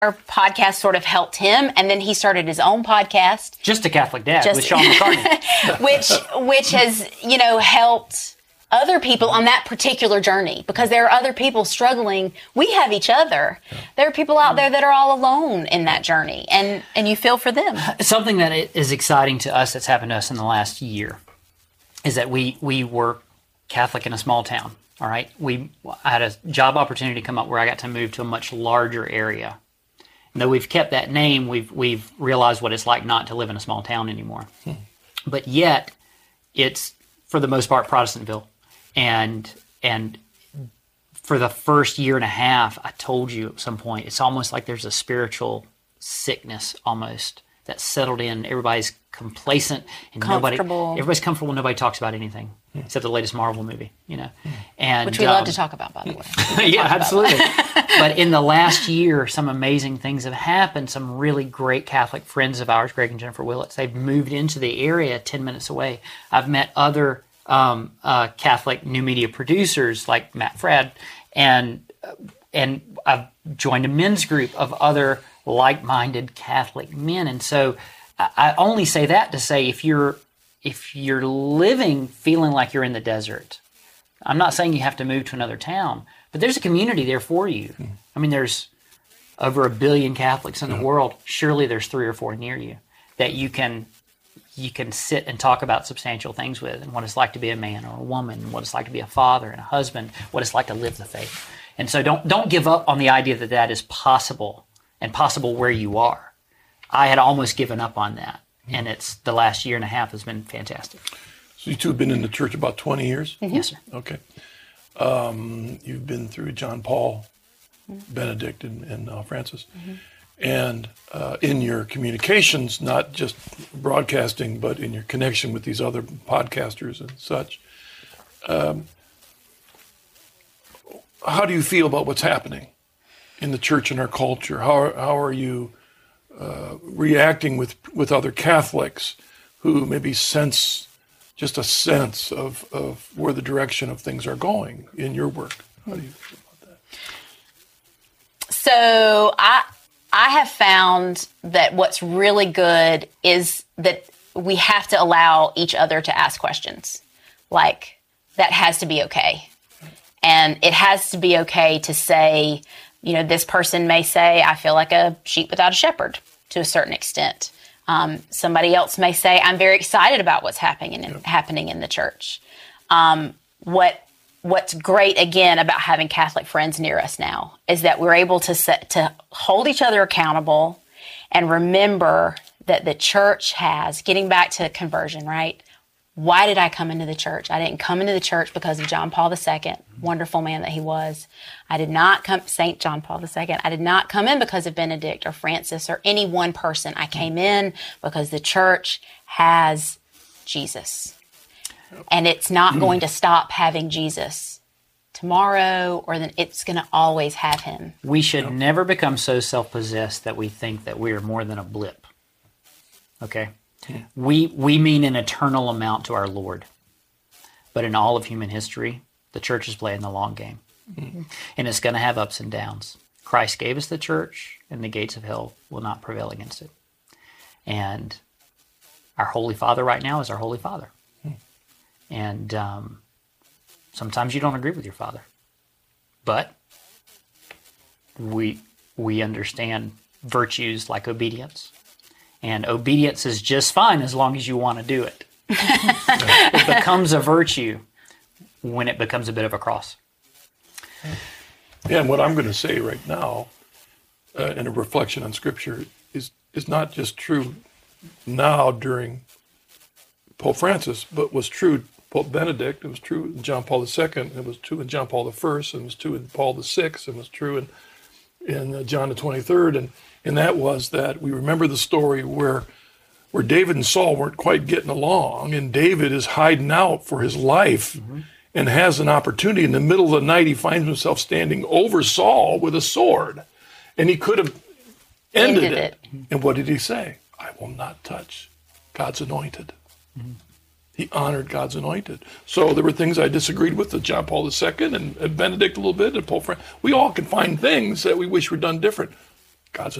our podcast sort of helped him, and then he started his own podcast, Just a Catholic Dad with Sean McCartney, which has helped other people on that particular journey, because there are other people struggling. We have each other. There are people out there that are all alone in that journey, and you feel for them. Something that is exciting to us that's happened to us in the last year is that we were Catholic in a small town. All right, I had a job opportunity come up where I got to move to a much larger area. And though we've kept that name, we've realized what it's like not to live in a small town anymore. But yet, it's for the most part Protestantville, and for the first year and a half, I told you at some point, it's almost like there's a spiritual sickness almost that settled in. Everybody's complacent and everybody's comfortable. Nobody talks about anything except the latest Marvel movie, and which we love to talk about, by the way. Yeah, absolutely. But in the last year, some amazing things have happened. Some really great Catholic friends of ours, Greg and Jennifer Willits, they've moved into the area 10 minutes away. I've met other Catholic new media producers like Matt Frad, and I've joined a men's group of other like-minded Catholic men. And so I only say that to say, if you're living feeling like you're in the desert, I'm not saying you have to move to another town, but there's a community there for you. I mean, there's over 1 billion Catholics in the world. Surely there's 3 or 4 near you that you can sit and talk about substantial things with, and what it's like to be a man or a woman, what it's like to be a father and a husband, what it's like to live the faith. And so don't give up on the idea that that is possible, and possible where you are. I had almost given up on that, and it's the last year and a half has been fantastic. So you two have been in the church about 20 years? Mm-hmm. Yes, sir. Okay. You've been through John Paul, Benedict, and Francis. And in your communications, not just broadcasting, but in your connection with these other podcasters and such, how do you feel about what's happening in the church and our culture? How are you reacting with other Catholics who maybe sense just a sense of where the direction of things are going in your work? How do you feel about that? So I have found that what's really good is that we have to allow each other to ask questions. Like, that has to be okay. And it has to be okay to say, this person may say, I feel like a sheep without a shepherd to a certain extent. Somebody else may say, I'm very excited about what's happening in the church. What's great, again, about having Catholic friends near us now is that we're able to hold each other accountable and remember that the church has, getting back to conversion, right? Why did I come into the church? I didn't come into the church because of John Paul II, wonderful man that he was. I did not come, St. John Paul II. I did not come in because of Benedict or Francis or any one person. I came in because the church has Jesus. And it's not going to stop having Jesus tomorrow, or then it's going to always have him. We should never become so self-possessed that we think that we are more than a blip. Okay? We mean an eternal amount to our Lord. But in all of human history, the church is playing the long game. And it's going to have ups and downs. Christ gave us the church, and the gates of hell will not prevail against it. And our Holy Father right now is our Holy Father. And sometimes you don't agree with your father. But we understand virtues like obedience. And obedience is just fine as long as you want to do it. It becomes a virtue when it becomes a bit of a cross. Yeah, and what I'm going to say right now, in a reflection on Scripture, is not just true now during Pope Francis, but was true Pope Benedict, it was true in John Paul II, it was true in John Paul I, it was true in Paul VI, it was true in John the 23rd, and that was that we remember the story where David and Saul weren't quite getting along, and David is hiding out for his life and has an opportunity. In the middle of the night, he finds himself standing over Saul with a sword, and he could have ended it. And what did he say? I will not touch God's anointed. He honored God's anointed. So there were things I disagreed with John Paul II and Benedict a little bit, and Pope Francis. We all can find things that we wish were done different. God's